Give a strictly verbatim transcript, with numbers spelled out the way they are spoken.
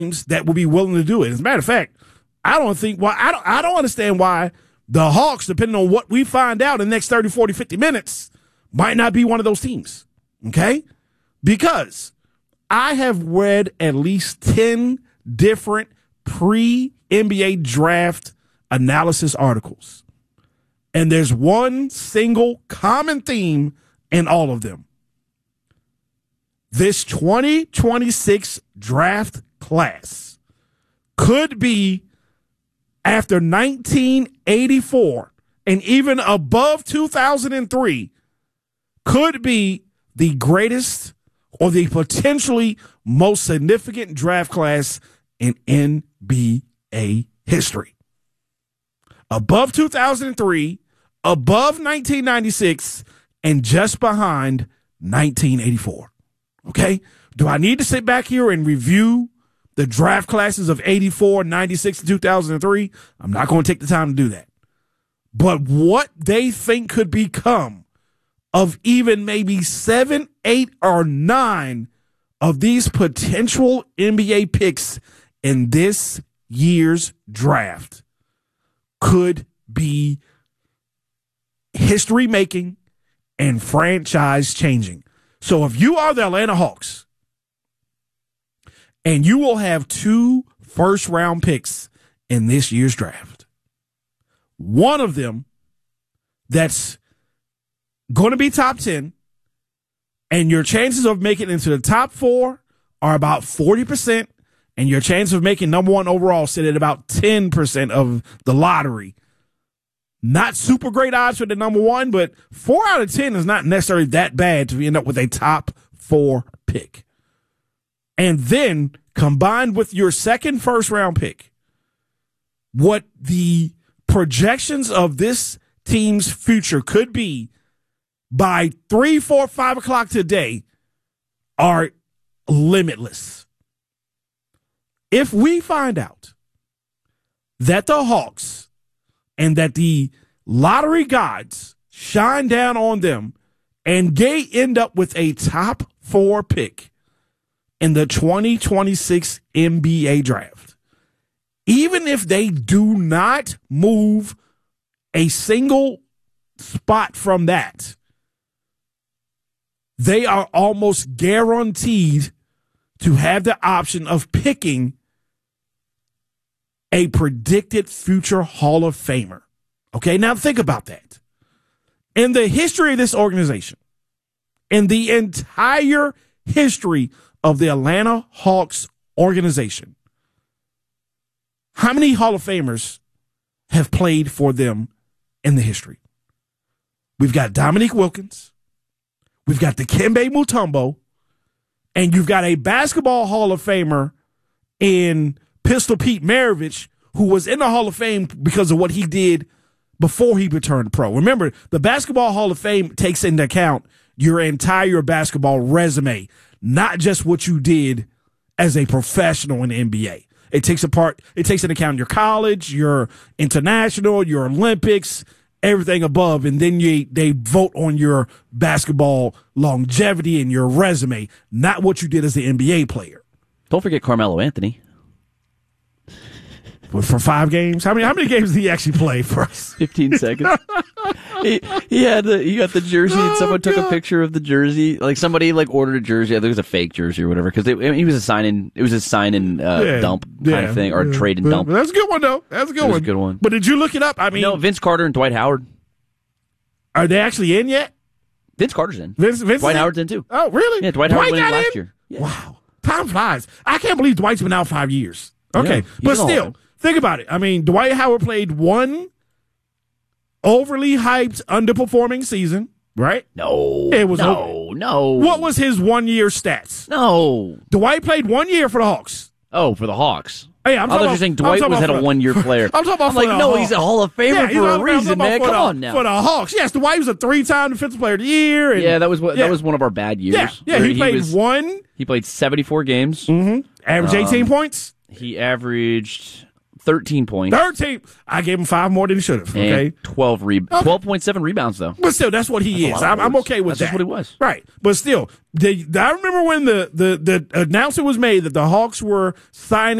teams that will be willing to do it. As a matter of fact, I don't think well, I don't I don't understand why the Hawks, depending on what we find out in the next thirty, forty, fifty minutes, might not be one of those teams. Okay? Because I have read at least ten different pre-N B A draft analysis articles. And there's one single common theme in all of them. This twenty twenty-six draft class could be, after nineteen eighty-four and even above two thousand three, could be the greatest or the potentially most significant draft class in N B A history. Above two thousand three, above nineteen ninety-six, and just behind nineteen eighty-four. Okay? Do I need to sit back here and review the draft classes of eighty-four, ninety-six, and two thousand three? I'm not going to take the time to do that. But what they think could become of even maybe seven, eight, or nine of these potential N B A picks in this year's draft could be history-making and franchise-changing. So if you are the Atlanta Hawks, and you will have two first-round picks in this year's draft, one of them that's going to be top ten, and your chances of making it into the top four are about forty percent, and your chance of making number one overall sit at about ten percent of the lottery. Not super great odds for the number one, but four out of ten is not necessarily that bad to end up with a top four pick. And then, combined with your second first-round pick, what the projections of this team's future could be by three, four, five o'clock today are limitless. If we find out that the Hawks and that the lottery gods shine down on them and they end up with a top four pick in the twenty twenty-six N B A draft, even if they do not move a single spot from that, they are almost guaranteed to have the option of picking a predicted future Hall of Famer. Okay, now think about that. In the history of this organization, in the entire history of the Atlanta Hawks organization, how many Hall of Famers have played for them in the history? We've got Dominique Wilkins. We've got Dikembe Mutombo. And you've got a basketball Hall of Famer in Pistol Pete Maravich, who was in the Hall of Fame because of what he did before he returned pro. Remember, the Basketball Hall of Fame takes into account your entire basketball resume, not just what you did as a professional in the N B A. It takes apart, it takes into account your college, your international, your Olympics, everything above, and then you, they vote on your basketball longevity and your resume, not what you did as an N B A player. Don't forget Carmelo Anthony. For five games? How many How many games did he actually play for us? Fifteen seconds. he, he had the he got the jersey, and someone oh, took God. a picture of the jersey. Like somebody like ordered a jersey. I think it was a fake jersey or whatever, because he was a sign in. It was a sign in uh, yeah, dump kind yeah, of thing, or yeah, trade and dump. That's a good one though. That's a good it one. Was a good one. But did you look it up? I mean, no. Vince Carter and Dwight Howard. Are they actually in yet? Vince Carter's in. Vince, Vince Dwight in? Howard's in too. Oh, really? Yeah, Dwight, Dwight Howard went in last year. Yeah. Wow, time flies. I can't believe Dwight's been out five years. Okay, yeah, but still. Think about it. I mean, Dwight Howard played one overly hyped, underperforming season, right? No. It was no, over. no. What was his one-year stats? No. Dwight played one year for the Hawks. Oh, for the Hawks. Hey, I'm I thought you were saying Dwight was had a one-year player. I'm talking about I'm like, for the no, Hawks. he's a Hall of Famer yeah, for a reason, man. Come the, on now. For the Hawks. Yes, Dwight was a three-time Defensive Player of the Year. And, yeah, that was what, yeah. that was one of our bad years. Yeah, yeah he played he was, one. He played seventy-four games. Mm-hmm. Average eighteen um, points. He averaged thirteen points. thirteen. I gave him five more than he should have. Okay. And twelve re- okay. twelve point seven rebounds, though. But still, that's what he that's is. I'm, I'm okay with that's that. That's what he was. Right. But still, they, I remember when the, the, the announcement was made that the Hawks were signing